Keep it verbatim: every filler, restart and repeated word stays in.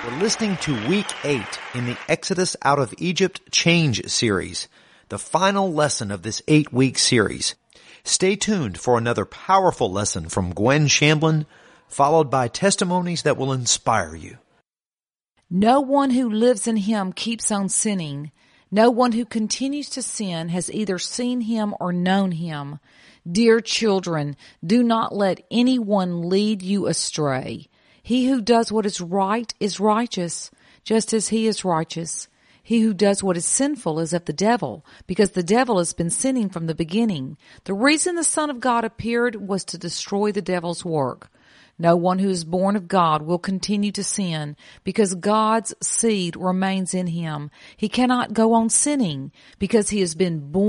We're listening to week eight in the Exodus Out of Egypt Change series, the final lesson of this eight-week series. Stay tuned for another powerful lesson from Gwen Shamblin, followed by testimonies that will inspire you. No one who lives in him keeps on sinning. No one who continues to sin has either seen him or known him. Dear children, do not let anyone lead you astray. He who does what is right is righteous, just as he is righteous. He who does what is sinful is of the devil, because the devil has been sinning from the beginning. The reason the Son of God appeared was to destroy the devil's work. No one who is born of God will continue to sin, because God's seed remains in him. He cannot go on sinning, because he has been born